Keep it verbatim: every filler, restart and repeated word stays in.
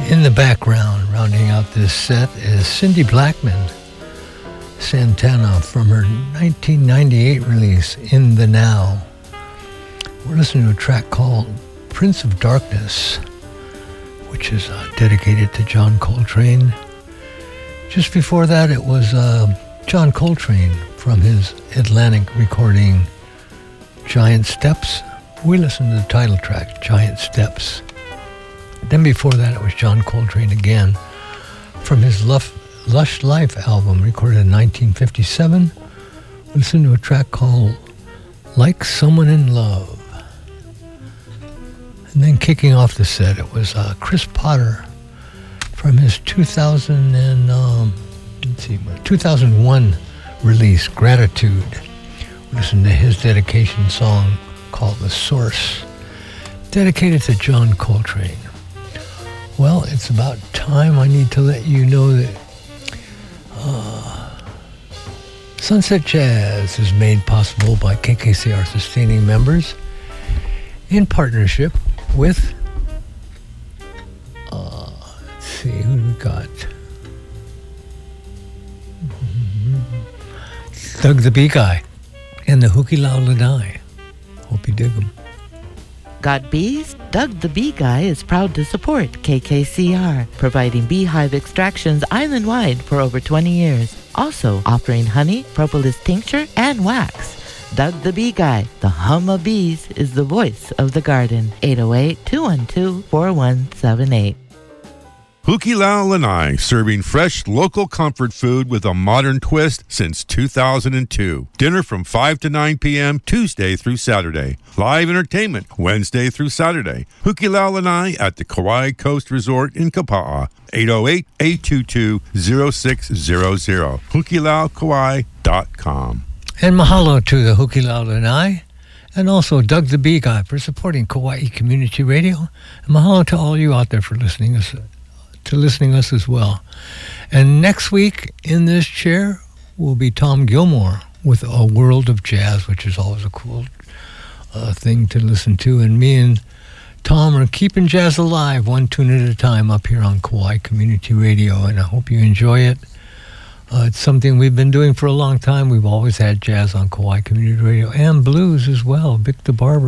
In the background, rounding out this set, is Cindy Blackman, Santana, from her nineteen ninety-eight release, In the Now. We're listening to a track called Prince of Darkness, which is uh, dedicated to John Coltrane. Just before that, it was uh, John Coltrane from his Atlantic recording, Giant Steps. We listened to the title track, Giant Steps. Then before that, it was John Coltrane again from his Lush, Lush Life album, recorded in nineteen fifty-seven. We listened to a track called Like Someone in Love. And then kicking off the set, it was uh, Chris Potter from his two thousand and, um, let's see, two thousand one release, Gratitude. We listened to his dedication song called The Source, dedicated to John Coltrane. Well, it's about time I need to let you know that uh, Sunset Jazz is made possible by K K C R sustaining members in partnership with, uh, let's see, who do we got? Mm-hmm. Doug the Bee Guy and the Hukilau Lanai. Hope you dig them. Got bees? Doug the Bee Guy is proud to support K K C R, providing beehive extractions island-wide for over twenty years. Also offering honey, propolis tincture, and wax. Doug the Bee Guy, the hum of bees, is the voice of the garden. eight oh eight, two one two, four one seven eight. Hukilau Lanai, serving fresh local comfort food with a modern twist since two thousand two. Dinner from five to nine p.m. Tuesday through Saturday. Live entertainment Wednesday through Saturday. Hukilau Lanai at the Kauai Coast Resort in Kapa'a. eight oh eight, eight two two, oh six zero zero. hukilau kauai dot com. And mahalo to the Hukilau Lanai and also Doug the Bee Guy for supporting Kauai Community Radio. And mahalo to all you out there for listening us to listening us as well. And next week in this chair will be Tom Gilmore with A World of Jazz, which is always a cool uh, thing to listen to. And me and Tom are keeping jazz alive one tune at a time up here on Kauai Community Radio, and I hope you enjoy it. Uh, it's something we've been doing for a long time. We've always had jazz on Kauai Community Radio and blues as well. Vic the Barber